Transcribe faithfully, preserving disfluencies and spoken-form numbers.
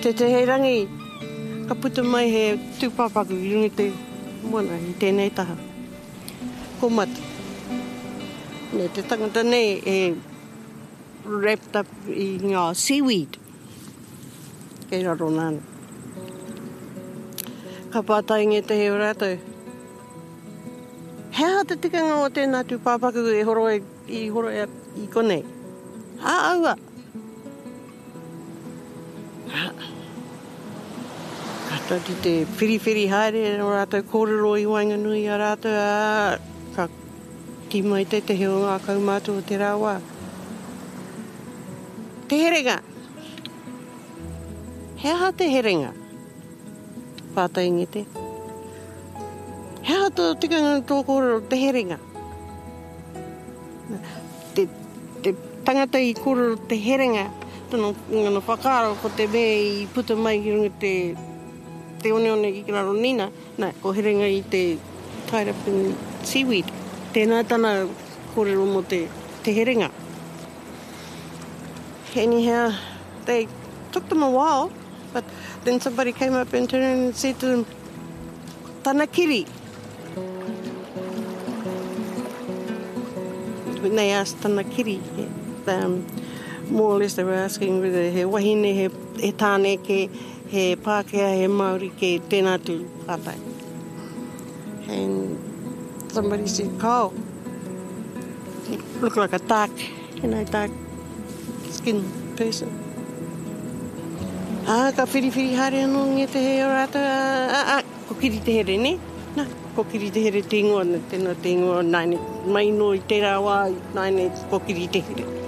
Te te he rangi, ka puta mai he tūpapaku i rungi te moana i tēnei taha. Ko mata. Ne, te tangata nei e wrapped up i ngā seaweed. Kei raro nāna. Ka pātai nge te heo rātou. Hea te tikanga o tēnā tūpapaku e horo e, i horo e i konei. Hā aua. Ka tati te whiriwhiri haere o rātou kōrero i Wainganui a rātou a ka ki mai te te heo ngā kaumātua o te rāwā. Te herenga. Hea te herenga. Pātai nge te. Hea tō tikanga tō kōrero te herenga. Te, te tangata i kōrero te herenga. Tono ngana whakaaro ko te me i puta mai ki runga te te one one i ki raro nina. Nā, ko herenga i te tied up in seaweed. Tēnā tana kōrero mo te, te herenga. Anyhow, they took them a while, but then somebody came up and turned and said to them, "Tana kiri." When they asked Tana kiri, um, more or less they were asking whether he wahine, he, he tāne ke, he Pākehā, he Māori ke tēnā tū pātai. And somebody said, "Kau, you look like a dark, you know, dark skin person." Ah, ka whiriwhiri haere anō nge te heo rātou. Ah, ah, ko kiri te here, ne? Nā, ko kiri te here te ingoa, tēnā te ingoa, nāne, mai no i te rāwā, nāne, ko kiri te here.